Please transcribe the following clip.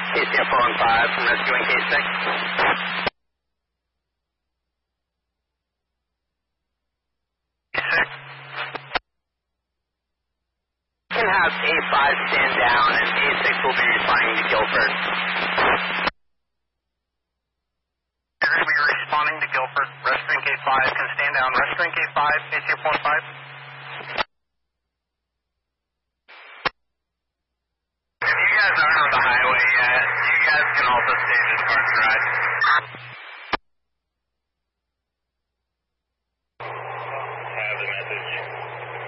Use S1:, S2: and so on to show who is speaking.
S1: KCF 415 from rescuing K6. K6. Can have A5 stand down and A6 will be responding to Guilford. You're going to be responding to Guilford. Rescuing K5 can stand down. Rescuing K5, KCF 415. If you guys aren't on the highway yet, you guys can also stay in this park garage.